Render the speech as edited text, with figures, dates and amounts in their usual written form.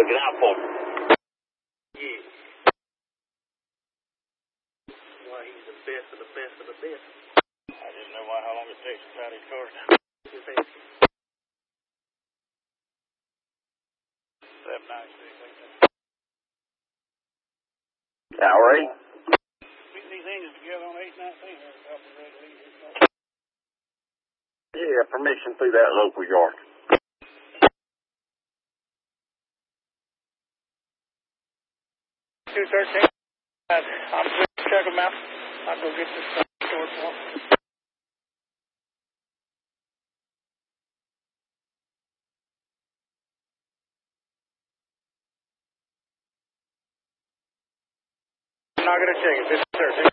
Looking out for me. Yeah. Why he's the best of the best of the best. I just know how long it takes to tie these cars down. 796. Tower 8. Put these engines together on 819. Yeah, permission through that local yard. 213. I'm going to check them out. I'll go get this stored for them. I'm not going to check it. 13.